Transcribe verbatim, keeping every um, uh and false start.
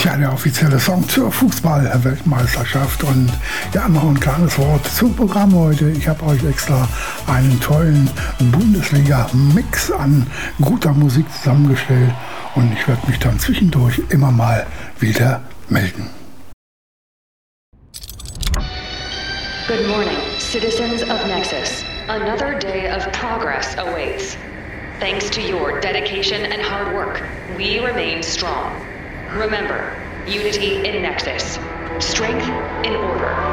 Ja, der offizielle Song zur Fußball-Weltmeisterschaft. Und ja, noch ein kleines Wort zum Programm heute. Ich habe euch extra einen tollen Bundesliga-Mix an guter Musik zusammengestellt und ich werde mich dann zwischendurch immer mal wieder melden. Good morning, citizens of Nexus. Another day of progress awaits. Thanks to your dedication and hard work, we remain strong. Remember, unity in Nexus, strength in order.